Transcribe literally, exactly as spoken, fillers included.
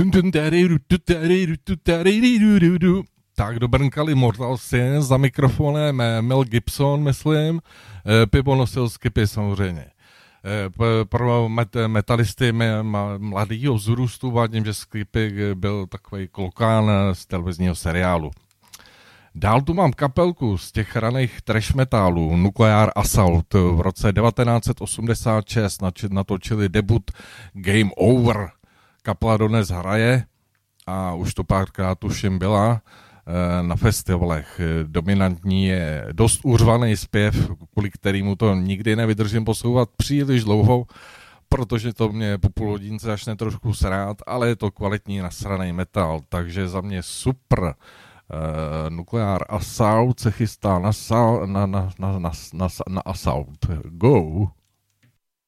Tak dobrnkali Mortal Sin, za mikrofonem Mel Gibson, myslím. Pivo nosil Skippy samozřejmě. Pro metalisty mladýho vzrůstu vadím, že Skippy byl takový klokán z televizního seriálu. Dál tu mám kapelku z těch raných trash metálů, Nuclear Assault. V roce devatenáct set osmdesát šest natočili debut Game Over. Kapela dodnes hraje a už to párkrát tuším byla na festivalech. Dominantní je dost uřvaný zpěv, kvůli kterému to nikdy nevydržím posouvat příliš dlouho, protože to mě po půl hodince začne trošku srát, ale je to kvalitní nasraný metal, takže za mě super. Uh, Nuclear Assault se chystá na, sal, na, na, na, na, na, na Assault. Go!